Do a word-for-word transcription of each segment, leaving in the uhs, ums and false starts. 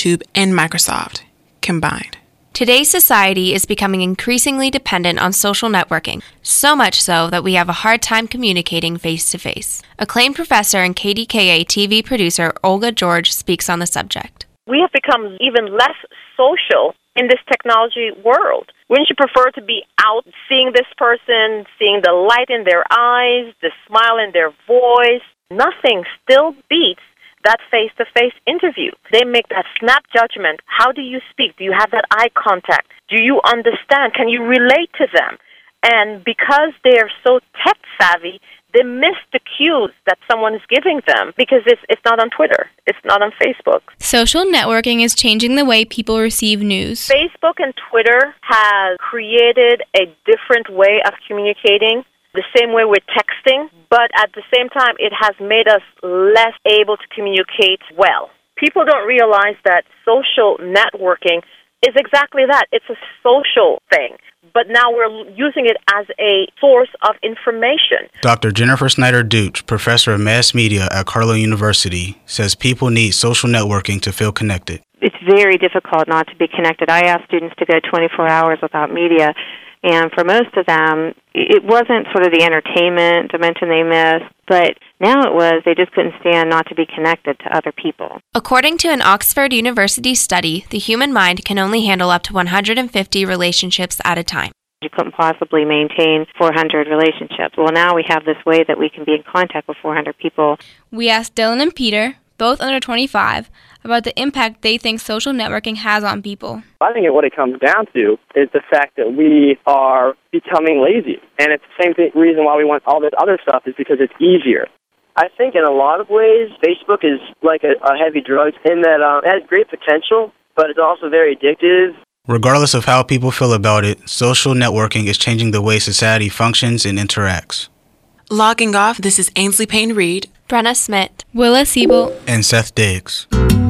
YouTube, and Microsoft combined. Today's society is becoming increasingly dependent on social networking, so much so that we have a hard time communicating face-to-face. Acclaimed professor and K D K A T V producer Olga George speaks on the subject. We have become even less social in this technology world. Wouldn't you prefer to be out seeing this person, seeing the light in their eyes, the smile in their voice? Nothing still beats that face-to-face interview. They make that snap judgment. How do you speak? Do you have that eye contact? Do you understand? Can you relate to them? And because they are so tech-savvy, they miss the cues that someone is giving them because it's, it's not on Twitter. It's not on Facebook. Social networking is changing the way people receive news. Facebook and Twitter have created a different way of communicating, the same way we're texting, but at the same time, it has made us less able to communicate well. People don't realize that social networking is exactly that. It's a social thing, but now we're using it as a source of information. Doctor Jennifer Snyder-Deutsch, professor of mass media at Carlow University, says people need social networking to feel connected. It's very difficult not to be connected. I ask students to go twenty-four hours without media, and for most of them, it wasn't sort of the entertainment dimension they missed, but now it was they just couldn't stand not to be connected to other people. According to an Oxford University study, the human mind can only handle up to one hundred fifty relationships at a time. You couldn't possibly maintain four hundred relationships. Well, now we have this way that we can be in contact with four hundred people. We asked Dylan and Peter, both under twenty-five, about the impact they think social networking has on people. I think what it comes down to is the fact that we are becoming lazy. And it's the same thing, reason why we want all this other stuff is because it's easier. I think in a lot of ways, Facebook is like a, a heavy drug in that um, it has great potential, but it's also very addictive. Regardless of how people feel about it, social networking is changing the way society functions and interacts. Logging off, this is Ainsley Payne-Reed, Brenna Smith, Willa Siebel, and Seth Diggs.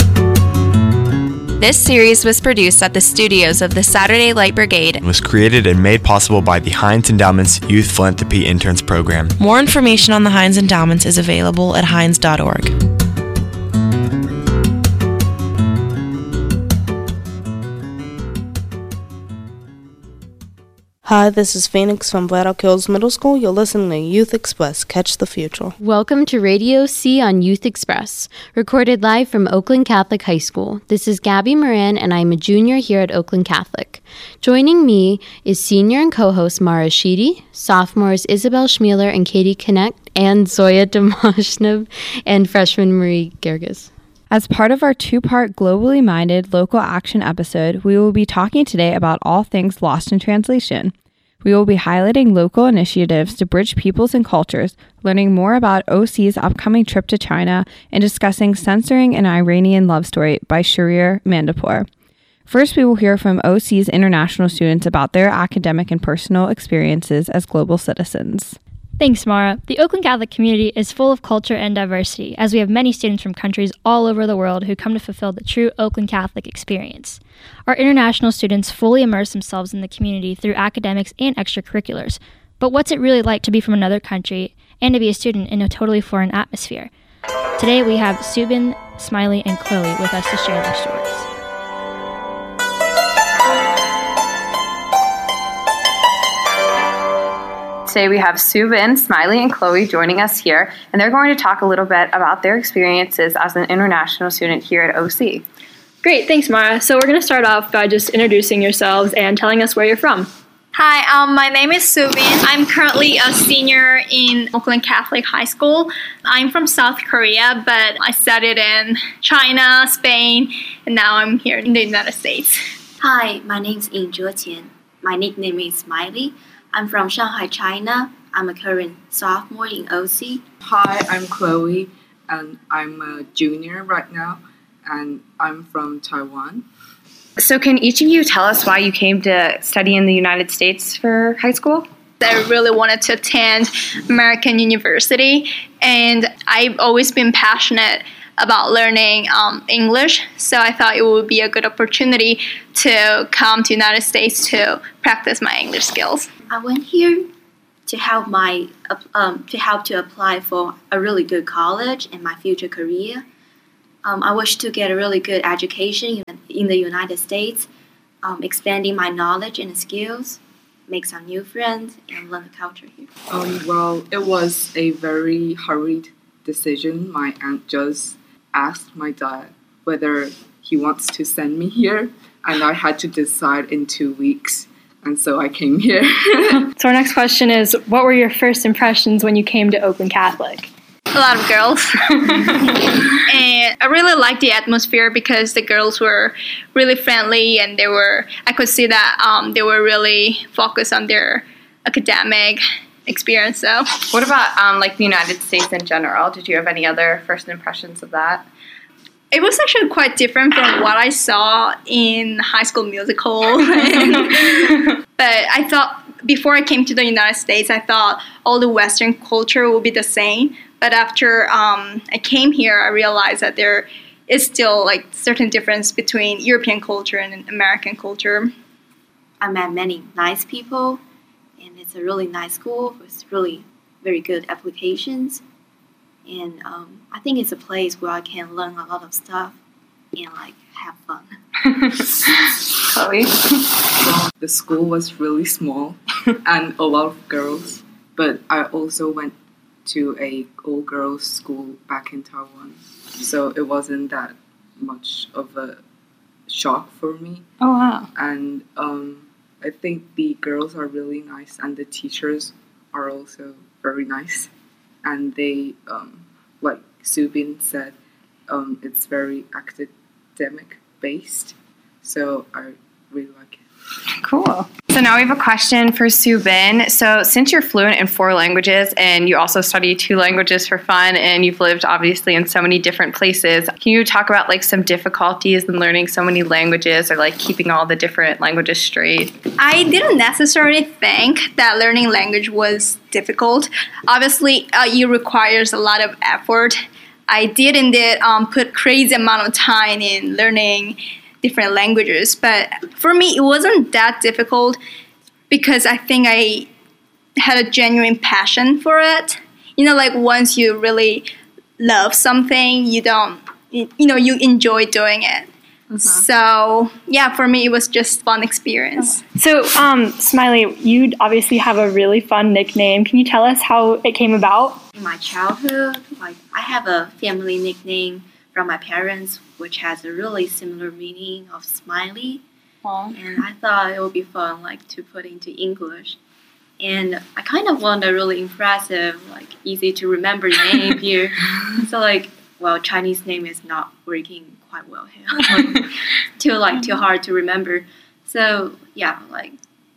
This series was produced at the studios of the Saturday Light Brigade and was created and made possible by the Heinz Endowment's Youth Philanthropy Interns Program. More information on the Heinz Endowments is available at heinz dot org. Hi, this is Phoenix from Vlad O'Kills Middle School. You're listening to Youth Express. Catch the future. Welcome to Radio C on Youth Express, recorded live from Oakland Catholic High School. This is Gabby Moran, and I'm a junior here at Oakland Catholic. Joining me is senior and co-host Mara Sheedy, sophomores Isabel Schmealer and Katie Connect, and Zoya Damashnev, and freshman Marie Gerges. As part of our two-part globally minded local action episode, we will be talking today about all things lost in translation. We will be highlighting local initiatives to bridge peoples and cultures, learning more about O C's upcoming trip to China, and discussing Censoring an Iranian Love Story by Shahrir Mandapour. First, we will hear from O C's international students about their academic and personal experiences as global citizens. Thanks, Mara. The Oakland Catholic community is full of culture and diversity, as we have many students from countries all over the world who come to fulfill the true Oakland Catholic experience. Our international students fully immerse themselves in the community through academics and extracurriculars. But what's it really like to be from another country and to be a student in a totally foreign atmosphere? Today we have Subin, Smiley, and Chloe with us to share their stories. Today we have Subin, Smiley, and Chloe joining us here, and they're going to talk a little bit about their experiences as an international student here at O C. Great, thanks, Mara. So we're going to start off by just introducing yourselves and telling us where you're from. Hi, um, my name is Subin. I'm currently a senior in Oakland Catholic High School. I'm from South Korea, but I studied in China, Spain, and now I'm here in the United States. Hi, my name is Ying Zhuoqian. My nickname is Smiley. I'm from Shanghai, China. I'm a current sophomore in O C. Hi, I'm Chloe, and I'm a junior right now, and I'm from Taiwan. So can each of you tell us why you came to study in the United States for high school? I really wanted to attend American University, and I've always been passionate about learning um, English, so I thought it would be a good opportunity to come to the United States to practice my English skills. I went here to help my um, to help to apply for a really good college in my future career. Um, I wish to get a really good education in in the United States, um, expanding my knowledge and skills, make some new friends, and learn the culture here. Um, well, it was a very hurried decision. My aunt just asked my dad whether he wants to send me here, and I had to decide in two weeks, and so I came here. So our next question is, what were your first impressions when you came to Oakland Catholic? A lot of girls. And I really liked the atmosphere because the girls were really friendly, and they were, I could see that um, they were really focused on their academic experience. So, What about um, like the United States in general? Did you have any other first impressions of that? It was actually quite different from what I saw in High School Musical. But I thought, before I came to the United States, I thought all the Western culture would be the same. But after um, I came here, I realized that there is still like certain difference between European culture and American culture. I met many nice people, and it's a really nice school with really very good applications. And um, I think it's a place where I can learn a lot of stuff and like have fun. Chloe? Well, the school was really small and a lot of girls, but I also went to a all-girls school back in Taiwan, so it wasn't that much of a shock for me. Oh, wow. And um, I think the girls are really nice, and the teachers are also very nice. And they, um, like Subin said, um, it's very academic-based, so I really like it. Cool. So now we have a question for Subin. So since you're fluent in four languages and you also study two languages for fun, and you've lived obviously in so many different places, can you talk about like some difficulties in learning so many languages, or like keeping all the different languages straight? I didn't necessarily think that learning language was difficult. Obviously, uh, it requires a lot of effort. I did indeed um, put crazy amount of time in learning different languages, but for me it wasn't that difficult because I think I had a genuine passion for it. You know, like once you really love something, you don't, you know, you enjoy doing it. Mm-hmm. So yeah, for me it was just fun experience. So um, Smiley, you obviously have a really fun nickname. Can you tell us how it came about? In my childhood, like I have a family nickname from my parents, which has a really similar meaning of Smiley. Aww. And I thought it would be fun, like, to put into English. And I kind of want a really impressive, like, easy to remember name here. So, like, well, Chinese name is not working quite well here. Like, too, like, too hard to remember. So, yeah, like,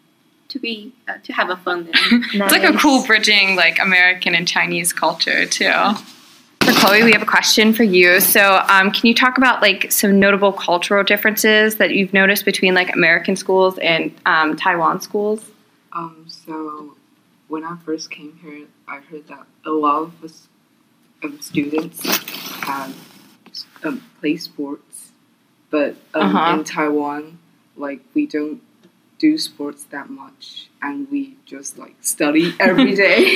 to be, uh, to have a fun name. It's like a cool bridging, like, American and Chinese culture, too. For Chloe, we have a question for you. So um, can you talk about like some notable cultural differences that you've noticed between like American schools and um, Taiwan schools? Um, so when I first came here, I heard that a lot of us, um, students have um, play sports, but um, Uh-huh. in Taiwan, like we don't do sports that much, and we just like study every day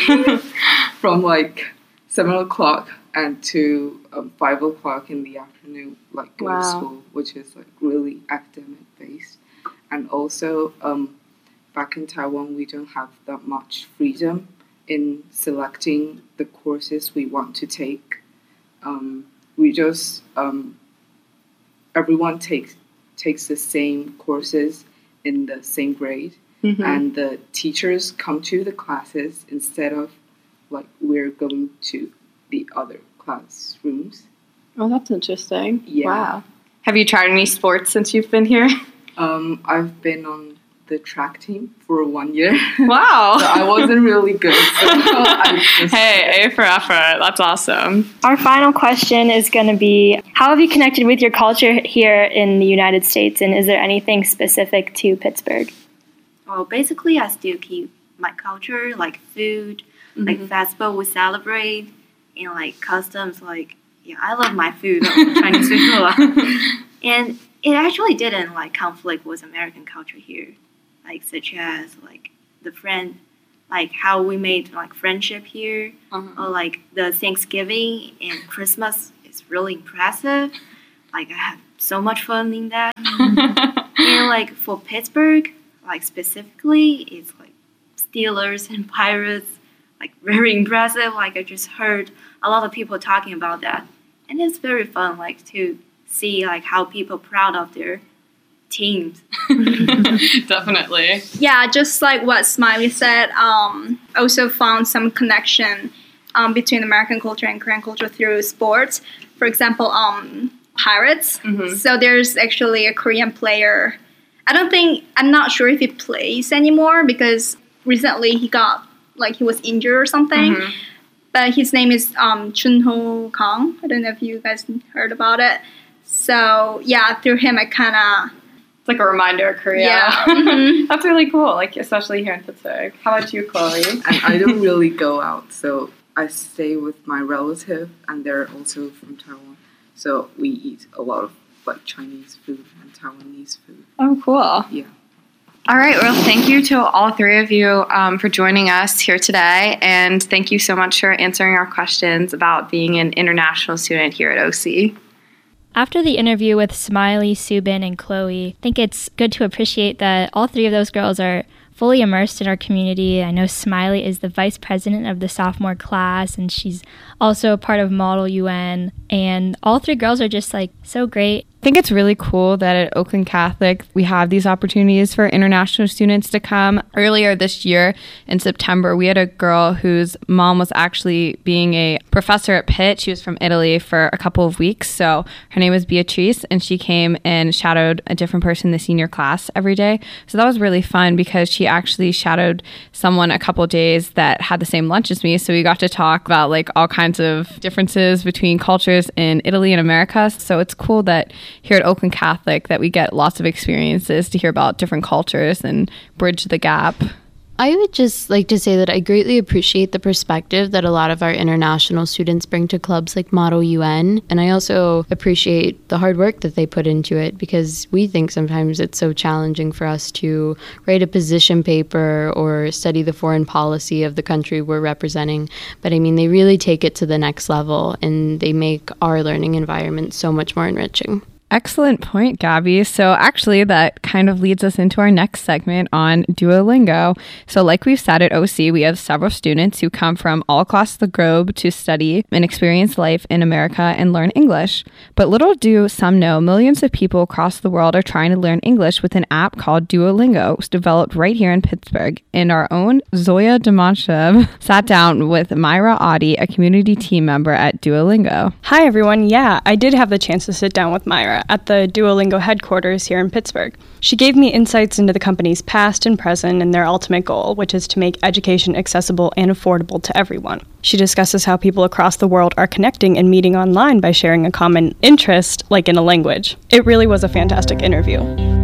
from like seven o'clock and to um, five o'clock in the afternoon, like go Wow. to school, which is like really academic based. And also, um, back in Taiwan, we don't have that much freedom in selecting the courses we want to take. Um, we just um, everyone takes takes the same courses in the same grade, Mhm. and the teachers come to the classes instead of like we're going to the other classrooms. Oh, that's interesting. Yeah. Wow. Have you tried any sports since you've been here? Um, I've been on the track team for one year. Wow. So I wasn't really good. So I just, Hey, A for effort. That's awesome. Our final question is going to be, how have you connected with your culture here in the United States, and is there anything specific to Pittsburgh? Well, basically, I still keep my culture, like food, like Mhm. festival we celebrate, and like customs. Like, yeah, I love my food, like, Chinese food a lot. And it actually didn't like conflict with American culture here, like such as like the friend, like how we made like friendship here, Uh-huh. or like the Thanksgiving and Christmas is really impressive. Like I have so much fun in that. And like for Pittsburgh, like specifically, it's like Steelers and Pirates, like very impressive. Like I just heard a lot of people talking about that, and it's very fun, like to see like how people proud of their teams. Definitely. Yeah, just like what Smiley said, um, also found some connection um, between American culture and Korean culture through sports. For example, um, Pirates. Mm-hmm. So there's actually a Korean player. I don't think, I'm not sure if he plays anymore because recently he got, like he was injured or something. Mm-hmm. But his name is um, Chunho Kang. I don't know if you guys heard about it. So yeah, through him I kind of... It's like a reminder of Korea. Yeah. Mm-hmm. That's really cool, like especially here in Pittsburgh. How about you, Chloe? And I don't really go out, so I stay with my relative, and they're also from Taiwan. So we eat a lot of like Chinese food and Taiwanese food. Oh, cool. Yeah. All right. Well, thank you to all three of you um, for joining us here today. And thank you so much for answering our questions about being an international student here at O C. After the interview with Smiley, Subin, and Chloe, I think it's good to appreciate that all three of those girls are fully immersed in our community. I know Smiley is the vice president of the sophomore class, and she's also a part of Model U N. And all three girls are just like so great. I think it's really cool that at Oakland Catholic we have these opportunities for international students to come. Earlier this year in September, we had a girl whose mom was actually being a professor at Pitt. She was from Italy for a couple of weeks. So her name was Beatrice, and she came and shadowed a different person in the senior class every day. So that was really fun because she actually shadowed someone a couple of days that had the same lunch as me. So we got to talk about like all kinds of differences between cultures in Italy and America. So it's cool that here at Oakland Catholic that we get lots of experiences to hear about different cultures and bridge the gap. I would just like to say that I greatly appreciate the perspective that a lot of our international students bring to clubs like Model U N. And I also appreciate the hard work that they put into it because we think sometimes it's so challenging for us to write a position paper or study the foreign policy of the country we're representing. But I mean, they really take it to the next level and they make our learning environment so much more enriching. Excellent point, Gabby. So actually, that kind of leads us into our next segment on Duolingo. So like we've said at O C, we have several students who come from all across the globe to study and experience life in America and learn English. But little do some know, millions of people across the world are trying to learn English with an app called Duolingo. It was developed right here in Pittsburgh. And our own Zoya Dimanshev sat down with Myra Audi, a community team member at Duolingo. Hi, everyone. Yeah, I did have the chance to sit down with Myra at the Duolingo headquarters here in Pittsburgh. She gave me insights into the company's past and present and their ultimate goal, which is to make education accessible and affordable to everyone. She discusses how people across the world are connecting and meeting online by sharing a common interest, like in a language. It really was a fantastic interview.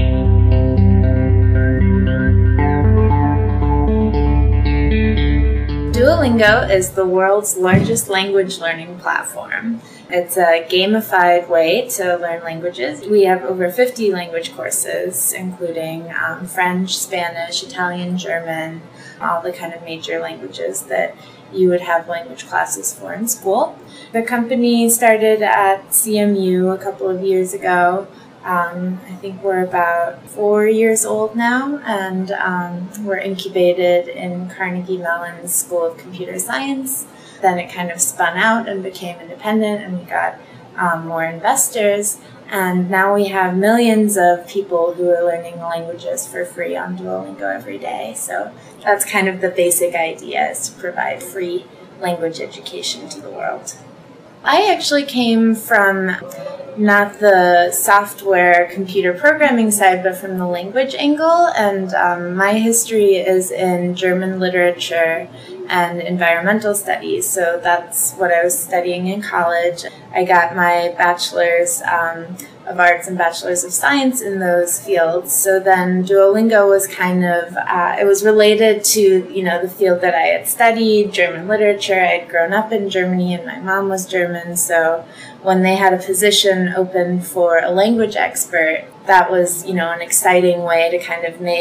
Duolingo is the world's largest language learning platform. It's a gamified way to learn languages. We have over fifty language courses, including um, French, Spanish, Italian, German, all the kind of major languages that you would have language classes for in school. The company started at C M U a couple of years ago. Um, I think we're about four years old now, and um, we're incubated in Carnegie Mellon's School of Computer Science. Then it kind of spun out and became independent, and we got um, more investors. And now we have millions of people who are learning languages for free on Duolingo every day. So that's kind of the basic idea, is to provide free language education to the world. I actually came from not the software computer programming side, but from the language angle. And um, my history is in German literature and environmental studies. So that's what I was studying in college. I got my bachelor's um, of arts and bachelor's of science in those fields. So then Duolingo was kind of, uh, it was related to, you know, the field that I had studied, German literature. I had grown up in Germany and my mom was German. So when they had a position open for a language expert, that was, you know, an exciting way to kind of make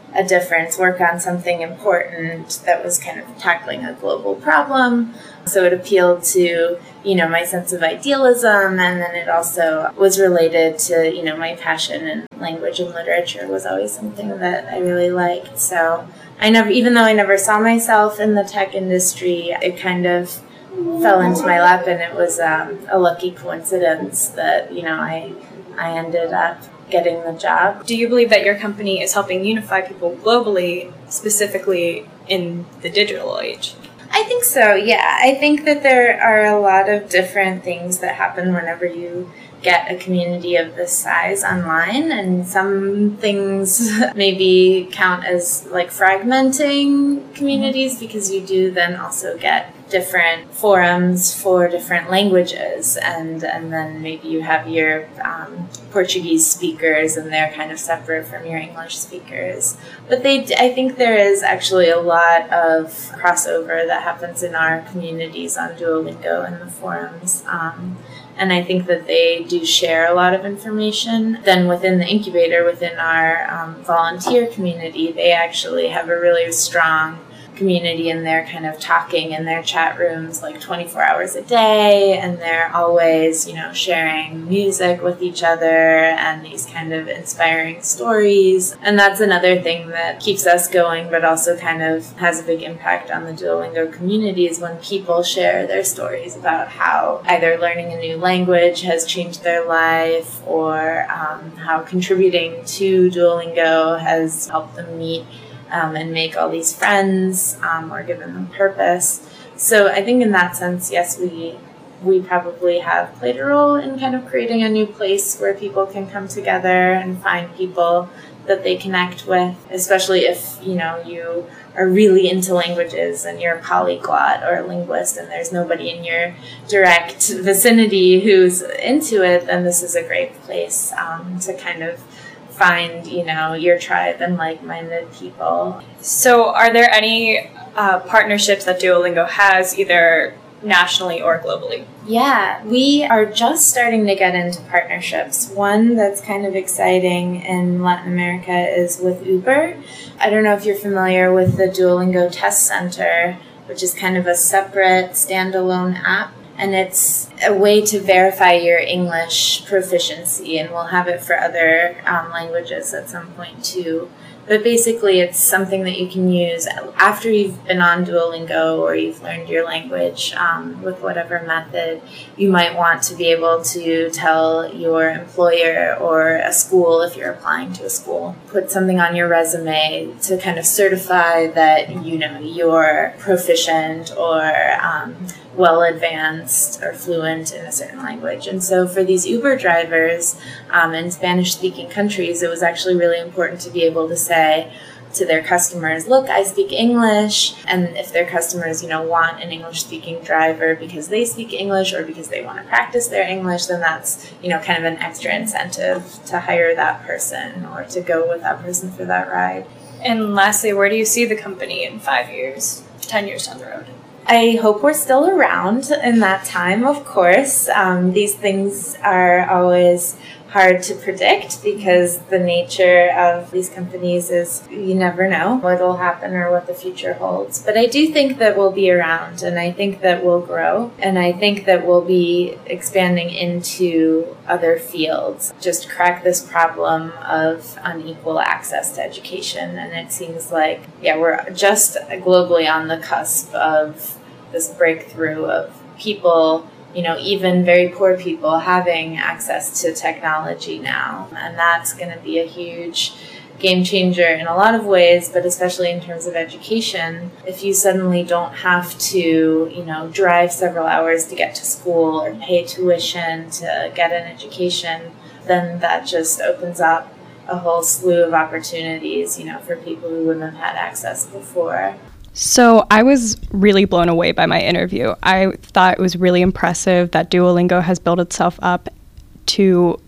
a difference, work on something important that was kind of tackling a global problem. So it appealed to, you know, my sense of idealism, and then it also was related to, you know, my passion in language and literature was always something that I really liked. So I never, even though I never saw myself in the tech industry, it kind of fell into my lap, and it was um, a lucky coincidence that, you know, I I ended up getting the job. Do you believe that your company is helping unify people globally, specifically in the digital age? I think so, yeah. I think that there are a lot of different things that happen whenever you get a community of this size online, and some things maybe count as like fragmenting communities, because you do then also get different forums for different languages, and and then maybe you have your um, Portuguese speakers, and they're kind of separate from your English speakers. But they, I think there is actually a lot of crossover that happens in our communities on Duolingo and the forums. Um, And I think that they do share a lot of information. Then within the incubator, within our um, volunteer community, they actually have a really strong community, and they're kind of talking in their chat rooms like twenty-four hours a day, and they're always, you know, sharing music with each other and these kind of inspiring stories. And that's another thing that keeps us going, but also kind of has a big impact on the Duolingo community, is when people share their stories about how either learning a new language has changed their life, or um, how contributing to Duolingo has helped them meet Um, and make all these friends, um, or given them purpose. So I think in that sense, yes, we we probably have played a role in kind of creating a new place where people can come together and find people that they connect with, especially if, you know, you are really into languages and you're a polyglot or a linguist and there's nobody in your direct vicinity who's into it, then this is a great place um, to kind of find, you know, your tribe and like-minded people. So are there any uh, partnerships that Duolingo has, either nationally or globally? Yeah, we are just starting to get into partnerships. One that's kind of exciting in Latin America is with Uber. I don't know if you're familiar with the Duolingo Test Center, which is kind of a separate standalone app. And it's a way to verify your English proficiency, and we'll have it for other um, languages at some point too. But basically, it's something that you can use after you've been on Duolingo or you've learned your language um, with whatever method. You might want to be able to tell your employer or a school, if you're applying to a school, put something on your resume to kind of certify that, you know, you're proficient or um, well advanced or fluent in a certain language. And so for these Uber drivers um, in Spanish-speaking countries, it was actually really important to be able to say to their customers, look, I speak English. And if their customers, you know, want an English-speaking driver because they speak English or because they want to practice their English, then that's, you know, kind of an extra incentive to hire that person or to go with that person for that ride. And lastly, where do you see the company in five years, ten years down the road? I hope we're still around in that time, of course. Um, these things are always hard to predict because the nature of these companies is you never know what will happen or what the future holds. But I do think that we'll be around, and I think that we'll grow, and I think that we'll be expanding into other fields. Just crack this problem of unequal access to education, and it seems like, yeah, we're just globally on the cusp of this breakthrough of people, you know, even very poor people having access to technology now. And that's going to be a huge game changer in a lot of ways, but especially in terms of education. If you suddenly don't have to, you know, drive several hours to get to school or pay tuition to get an education, then that just opens up a whole slew of opportunities, you know, for people who wouldn't have had access before. So I was really blown away by my interview. I thought it was really impressive that Duolingo has built itself up to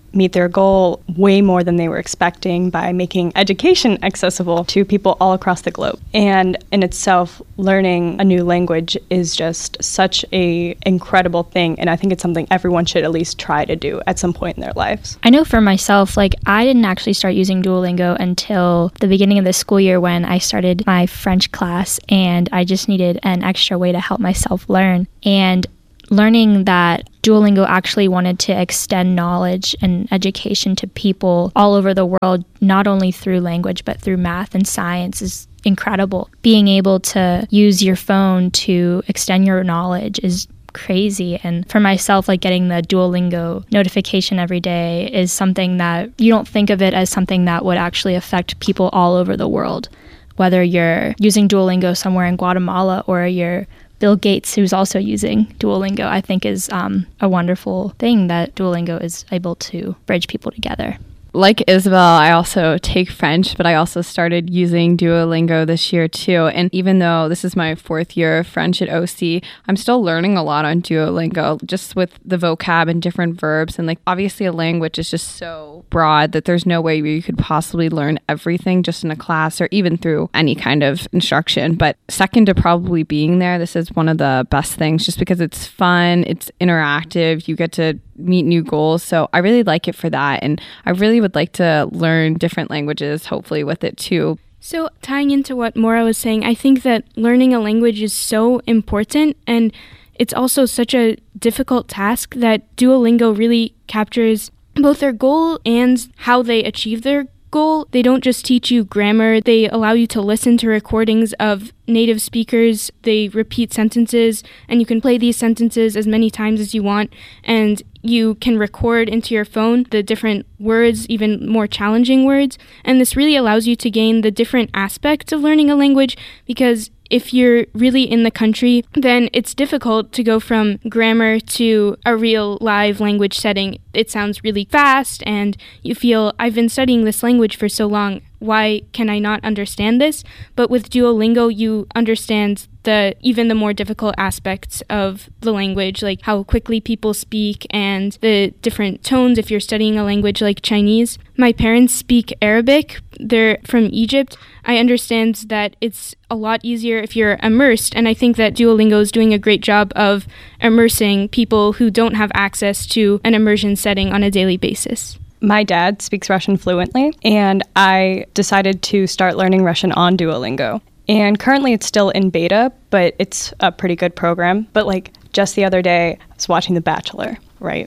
meet their goal way more than they were expecting by making education accessible to people all across the globe. And in itself, learning a new language is just such a incredible thing, and I think it's something everyone should at least try to do at some point in their lives. I know for myself, like I didn't actually start using Duolingo until the beginning of the school year when I started my French class, and I just needed an extra way to help myself learn. And learning that Duolingo actually wanted to extend knowledge and education to people all over the world, not only through language, but through math and science, is incredible. Being able to use your phone to extend your knowledge is crazy. And for myself, like getting the Duolingo notification every day is something that you don't think of it as something that would actually affect people all over the world. Whether you're using Duolingo somewhere in Guatemala or you're Bill Gates, who's also using Duolingo, I think is um, a wonderful thing that Duolingo is able to bridge people together. Like Isabel, I also take French, but I also started using Duolingo this year too. And even though this is my fourth year of French at O C, I'm still learning a lot on Duolingo, just with the vocab and different verbs. And like obviously a language is just so broad that there's no way where you could possibly learn everything just in a class or even through any kind of instruction. But second to probably being there, this is one of the best things just because it's fun, it's interactive, you get to meet new goals. So I really like it for that. And I really would like to learn different languages, hopefully, with it too. So tying into what Maura was saying, I think that learning a language is so important, and it's also such a difficult task that Duolingo really captures both their goal and how they achieve their goal. They don't just teach you grammar, they allow you to listen to recordings of native speakers, they repeat sentences, and you can play these sentences as many times as you want, and you can record into your phone the different words, even more challenging words, and this really allows you to gain the different aspects of learning a language, because if you're really in the country, then it's difficult to go from grammar to a real live language setting. It sounds really fast, and you feel, I've been studying this language for so long, why can I not understand this? But with Duolingo, you understand the even the more difficult aspects of the language, like how quickly people speak and the different tones if you're studying a language like Chinese. My parents speak Arabic. They're from Egypt. I understand that it's a lot easier if you're immersed, and I think that Duolingo is doing a great job of immersing people who don't have access to an immersion setting on a daily basis. My dad speaks Russian fluently, and I decided to start learning Russian on Duolingo. And currently it's still in beta, but it's a pretty good program. But like just the other day, I was watching The Bachelor, right?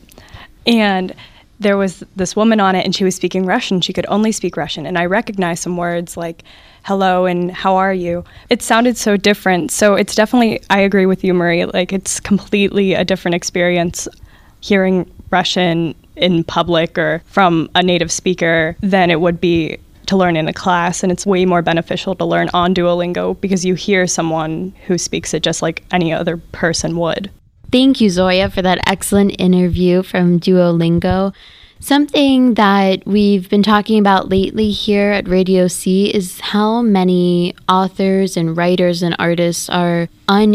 And there was this woman on it, and she was speaking Russian. She could only speak Russian. And I recognized some words like hello and how are you? It sounded so different. So it's definitely, I agree with you, Marie, like it's completely a different experience hearing Russian in public or from a native speaker than it would be to learn in a class. And it's way more beneficial to learn on Duolingo because you hear someone who speaks it just like any other person would. Thank you, Zoya, for that excellent interview from Duolingo. Something that we've been talking about lately here at Radio C is how many authors and writers and artists are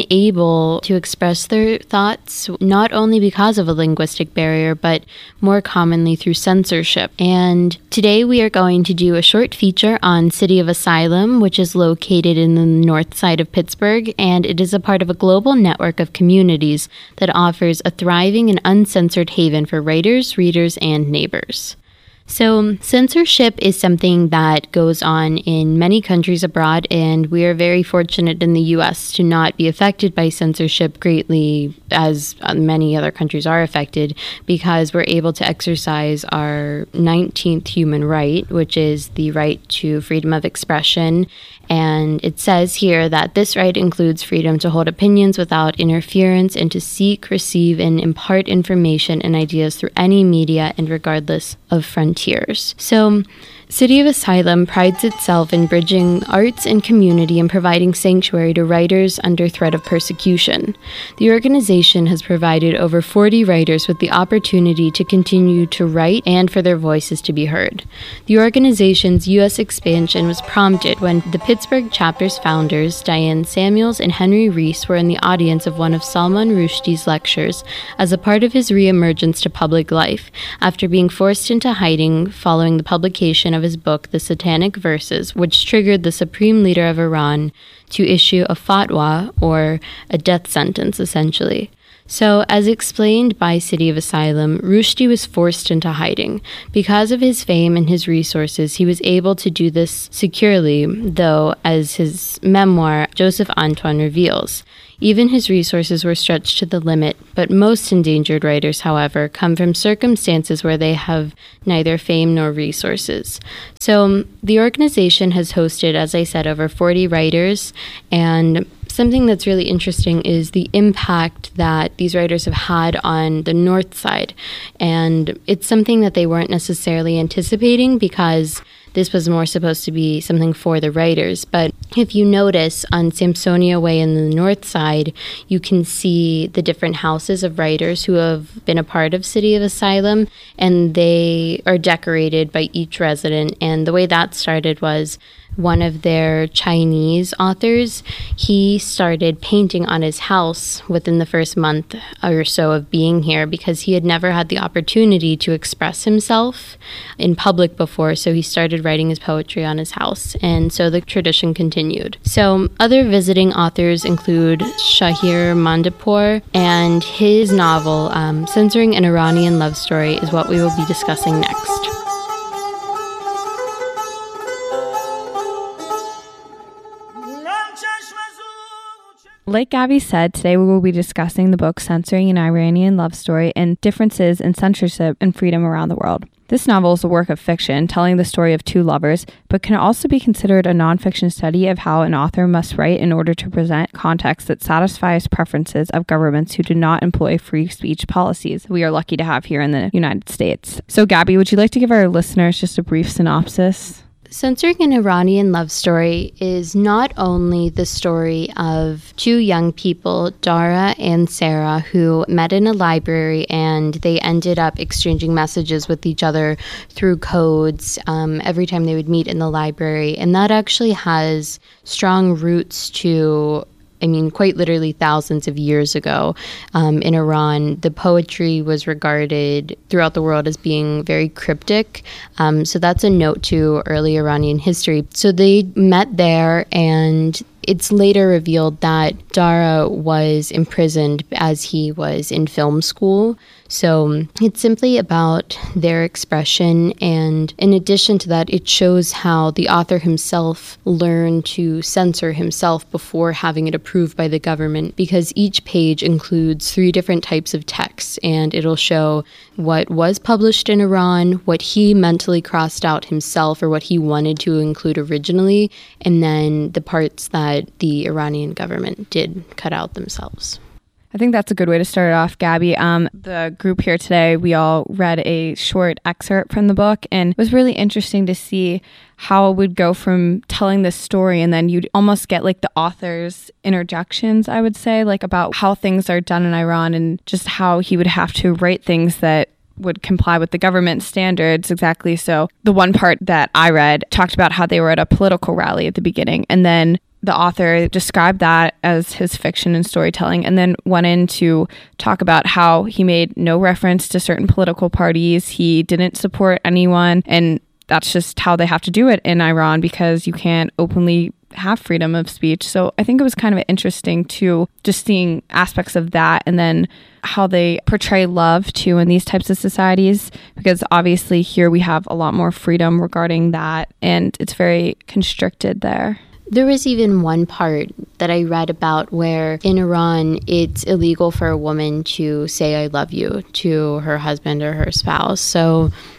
unable to express their thoughts, not only because of a linguistic barrier, but more commonly through censorship. And today we are going to do a short feature on City of Asylum, which is located in the north side of Pittsburgh, and it is a part of a global network of communities that offers a thriving and uncensored haven for writers, readers, and neighbors. So censorship is something that goes on in many countries abroad, and we are very fortunate in the U S to not be affected by censorship greatly as many other countries are affected, because we're able to exercise our nineteenth human right, which is the right to freedom of expression. And it says here that this right includes freedom to hold opinions without interference and to seek, receive, and impart information and ideas through any media and regardless of frontiers. So City of Asylum prides itself in bridging arts and community and providing sanctuary to writers under threat of persecution. The organization has provided over forty writers with the opportunity to continue to write and for their voices to be heard. The organization's U S expansion was prompted when the Pittsburgh chapter's founders, Diane Samuels and Henry Reese, were in the audience of one of Salman Rushdie's lectures as a part of his reemergence to public life after being forced into hiding following the publication of his book, The Satanic Verses, which triggered the supreme leader of Iran to issue a fatwa, or a death sentence, essentially. So, as explained by City of Asylum, Rushdie was forced into hiding. Because of his fame and his resources, he was able to do this securely, though, as his memoir, Joseph Antoine, reveals. Even his resources were stretched to the limit, but most endangered writers, however, come from circumstances where they have neither fame nor resources. So the organization has hosted, as I said, over forty writers, and something that's really interesting is the impact that these writers have had on the North Side. And it's something that they weren't necessarily anticipating because this was more supposed to be something for the writers. But if you notice on Sampsonia Way in the North Side, you can see the different houses of writers who have been a part of City of Asylum, and they are decorated by each resident. And the way that started was one of their Chinese authors, he started painting on his house within the first month or so of being here because he had never had the opportunity to express himself in public before, so he started writing his poetry on his house, and so the tradition continued. So other visiting authors include Shahir Mandapour, and his novel, um, Censoring an Iranian Love Story, is what we will be discussing next. Like Gabby said, today we will be discussing the book Censoring an Iranian Love Story and differences in censorship and freedom around the world. This novel is a work of fiction telling the story of two lovers, but can also be considered a nonfiction study of how an author must write in order to present context that satisfies preferences of governments who do not employ free speech policies we are lucky to have here in the United States. So Gabby, would you like to give our listeners just a brief synopsis? Censoring an Iranian Love Story is not only the story of two young people, Dara and Sarah, who met in a library and they ended up exchanging messages with each other through codes um, every time they would meet in the library. And that actually has strong roots to I mean, quite literally thousands of years ago um, in Iran, the poetry was regarded throughout the world as being very cryptic. Um, so that's a note to early Iranian history. So they met there, and it's later revealed that Dara was imprisoned as he was in film school. So it's simply about their expression, and in addition to that, it shows how the author himself learned to censor himself before having it approved by the government, because each page includes three different types of texts, and it'll show what was published in Iran, what he mentally crossed out himself or what he wanted to include originally, and then the parts that the Iranian government did cut out themselves. I think that's a good way to start it off, Gabby. Um, the group here today, we all read a short excerpt from the book, and it was really interesting to see how it would go from telling this story, and then you'd almost get like the author's interjections, I would say, like about how things are done in Iran and just how he would have to write things that would comply with the government standards. Exactly. So the one part that I read talked about how they were at a political rally at the beginning, and then the author described that as his fiction and storytelling, and then went in to talk about how he made no reference to certain political parties. He didn't support anyone, and that's just how they have to do it in Iran because you can't openly have freedom of speech. So I think it was kind of interesting too, just seeing aspects of that, and then how they portray love too in these types of societies, because obviously here we have a lot more freedom regarding that, and it's very constricted there. There was even one part that I read about where in Iran, it's illegal for a woman to say I love you to her husband or her spouse. So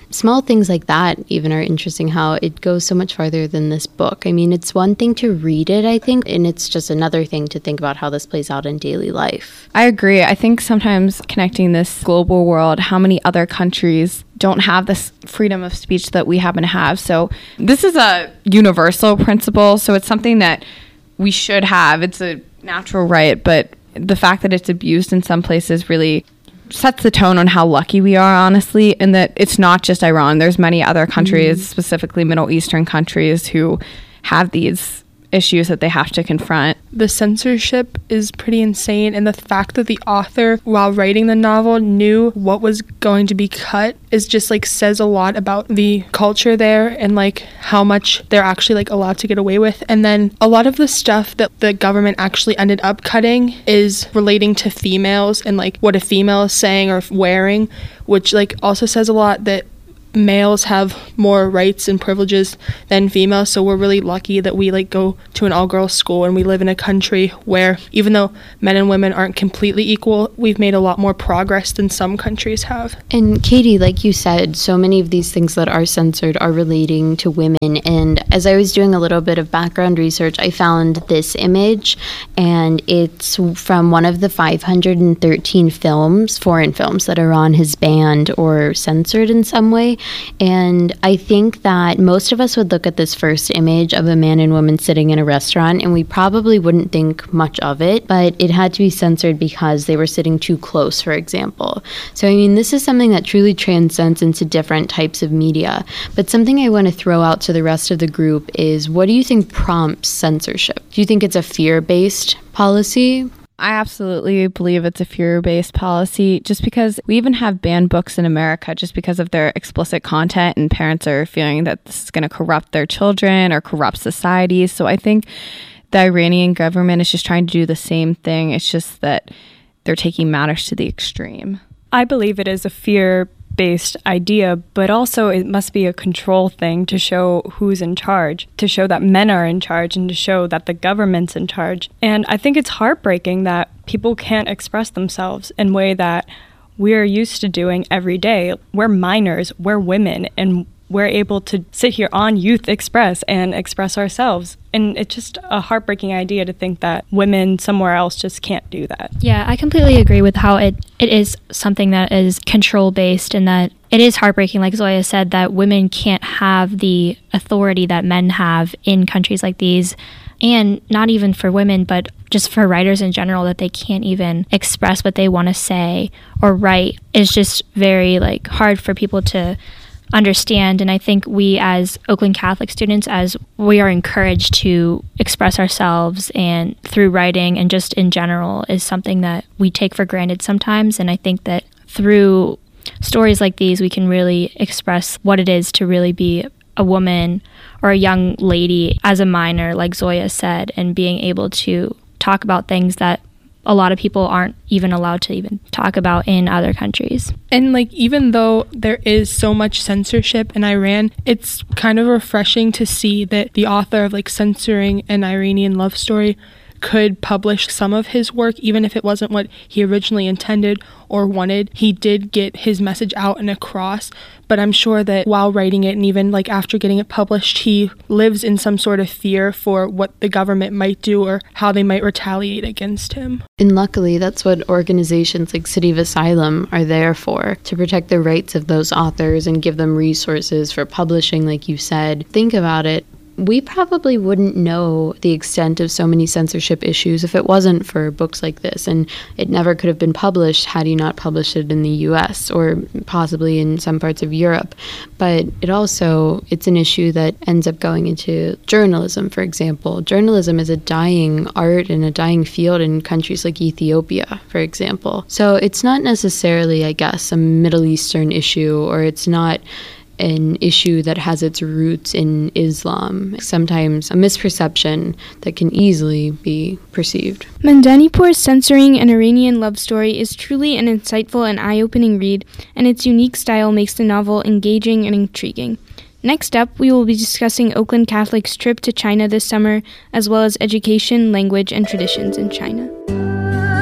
small things like that even are interesting, how it goes so much farther than this book. I mean, it's one thing to read it, I think, and it's just another thing to think about how this plays out in daily life. I agree. I think sometimes connecting this global world, how many other countries don't have this freedom of speech that we happen to have. So this is a universal principle, so it's something that we should have. It's a natural right, but the fact that it's abused in some places really sets the tone on how lucky we are, honestly, and that it's not just Iran. There's many other countries, mm. specifically Middle Eastern countries, who have these issues that they have to confront. The censorship is pretty insane, and the fact that the author, while writing the novel, knew what was going to be cut is just like says a lot about the culture there and like how much they're actually like allowed to get away with. And then a lot of the stuff that the government actually ended up cutting is relating to females and like what a female is saying or wearing, which like also says a lot that males have more rights and privileges than females, so we're really lucky that we like go to an all-girls school and we live in a country where even though men and women aren't completely equal, we've made a lot more progress than some countries have. And Katie, like you said, so many of these things that are censored are relating to women, and as I was doing a little bit of background research, I found this image, and it's from one of the five hundred thirteen films, foreign films, that Iran has banned or censored in some way. And I think that most of us would look at this first image of a man and woman sitting in a restaurant and we probably wouldn't think much of it, but it had to be censored because they were sitting too close, for example. So, I mean, this is something that truly transcends into different types of media. But something I want to throw out to the rest of the group is, what do you think prompts censorship? Do you think it's a fear-based policy? I absolutely believe it's a fear-based policy, just because we even have banned books in America just because of their explicit content, and parents are fearing that this is going to corrupt their children or corrupt societies. So I think the Iranian government is just trying to do the same thing. It's just that they're taking matters to the extreme. I believe it is a fear based idea, but also it must be a control thing to show who's in charge, to show that men are in charge, and to show that the government's in charge. And I think it's heartbreaking that people can't express themselves in a way that we're used to doing every day. We're minors, we're women, and we're able to sit here on Youth Express and express ourselves. And it's just a heartbreaking idea to think that women somewhere else just can't do that. Yeah, I completely agree with how it, it is something that is control-based, and that it is heartbreaking, like Zoya said, that women can't have the authority that men have in countries like these. And not even for women, but just for writers in general, that they can't even express what they want to say or write. Is just very like hard for people to understand. And I think we as Oakland Catholic students, as we are encouraged to express ourselves and through writing and just in general, is something that we take for granted sometimes. And I think that through stories like these, we can really express what it is to really be a woman or a young lady as a minor, like Zoya said, and being able to talk about things that a lot of people aren't even allowed to even talk about in other countries. And like, even though there is so much censorship in Iran, it's kind of refreshing to see that the author of like censoring an Iranian love story could publish some of his work, even if it wasn't what he originally intended or wanted. He did get his message out and across, but I'm sure that while writing it and even like after getting it published, he lives in some sort of fear for what the government might do or how they might retaliate against him. And luckily, that's what organizations like City of Asylum are there for, to protect the rights of those authors and give them resources for publishing, like you said. Think about it. We probably wouldn't know the extent of so many censorship issues if it wasn't for books like this, and it never could have been published had you not published it in the U S or possibly in some parts of Europe. But it also, it's an issue that ends up going into journalism, for example. Journalism is a dying art and a dying field in countries like Ethiopia, for example. So it's not necessarily, I guess, a Middle Eastern issue, or it's not an issue that has its roots in Islam. Sometimes a misperception that can easily be perceived. Mandanipur's censoring an Iranian love story is truly an insightful and eye-opening read, and its unique style makes the novel engaging and intriguing. Next up, we will be discussing Oakland Catholic's trip to China this summer, as well as education, language, and traditions in China.